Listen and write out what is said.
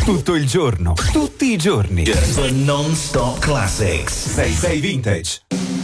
Tutto il giorno, tutti i giorni. The non-stop classics. 66 Vintage.